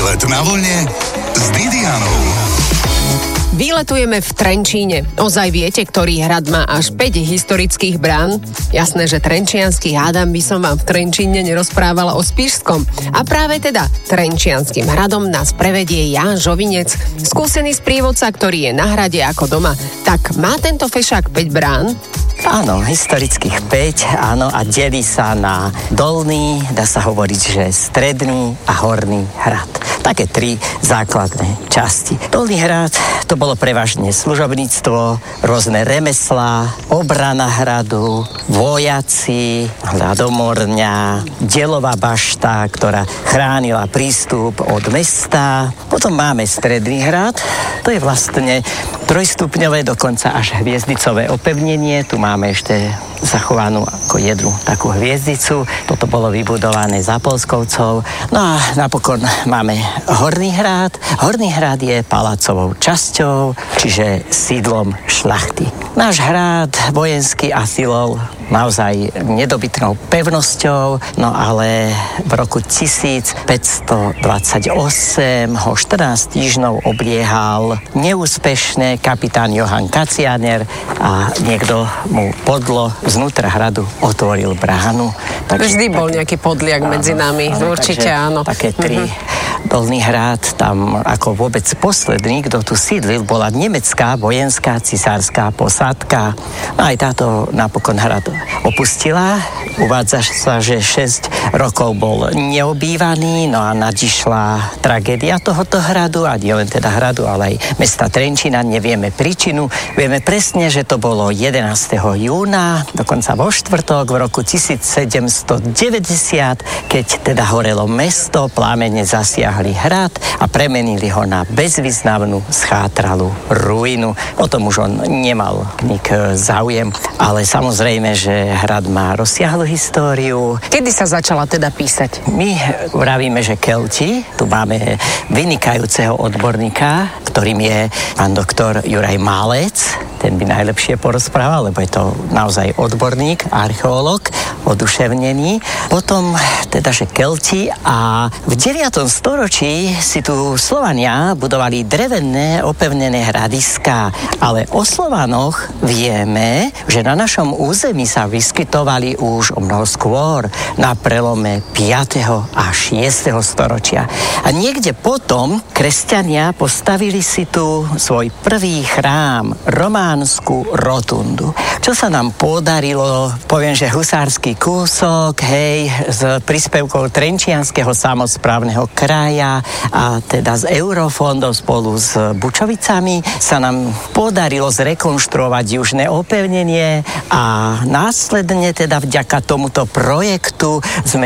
Výlet na vlne s Didianou. Výletujeme v Trenčíne. Ozaj viete, ktorý hrad má až 5 historických brán? Jasné, že trenčiansky hádam by som vám v Trenčíne nerozprávala o Spišskom. A práve teda Trenčianskym hradom nás prevedie Ján Žovinec, skúsený sprievodca, ktorý je na hrade ako doma. Tak má tento fešák 5 brán? Áno, historických 5, áno, a delí sa na dolný, dá sa hovoriť, že stredný a horný hrad. Také 3 základné časti. Dolný hrad, to bolo prevažne služobníctvo, rôzne remeslá, obrana hradu, vojaci, hľadomorňa, delová bašta, ktorá chránila prístup od mesta. Potom máme stredný hrad, to je vlastne trojstupňové, dokonca až hviezdicové opevnenie. Tu máme ešte zachovanú ako jednu takú hviezdicu. Toto bolo vybudované za Polskovcov. No a napokon máme Horný hrad. Horný hrad je palácovou časťou, čiže sídlom šľachty. Náš hrad vojenský asilol naozaj nedobytnou pevnosťou, no ale v roku 1528 ho 14 týždňov obliehal neúspešne kapitán Johann Kacianer a niekto mu podlo znútra hradu otvoril bránu. Vždy bol nejaký podliak medzi nami, určite áno. Také 3. Dolný hrad, tam ako vôbec posledný, kto tu sídlil, bola nemecká vojenská cisárska posádka. No aj táto napokon hrad opustila. Uvádza sa, že 6 rokov bol neobývaný, no a nadišla tragédia tohoto hradu, a nie len teda hradu, ale aj mesta Trenčína. Nevieme príčinu. Vieme presne, že to bolo 11. júna, dokonca vo štvrtok v roku 1790, keď teda horelo mesto, plámene zasiahli hrad a premenili ho na bezvýznamnú schátralú ruinu. O tom už on nemal nik záujem, ale samozrejme, že hrad má rozsiahlu históriu. Kedy sa začala teda písať? My vravíme, že Kelti. Tu máme vynikajúceho odborníka, ktorým je pán doktor Juraj Málec. Ten by najlepšie porozprával, lebo je to naozaj odborník, archeológ, oduševnený. Potom teda, že Kelti, a v 9. storočí si tu Slovania budovali drevené opevnené hradiská, ale o Slovanoch vieme, že na našom území sa vyskytovali už o mnoho skôr, na prelome 5. a 6. storočia. A niekde potom kresťania postavili si tu svoj prvý chrám, románsku rotundu. Čo sa nám podarilo, poviem, že husársky kúsok, hej, s príspevkou Trenčianskeho samosprávneho kraja a teda z eurofondov spolu s Bučovicami sa nám podarilo zrekonštruovať južné opevnenie a následne teda vďaka tomuto projektu sme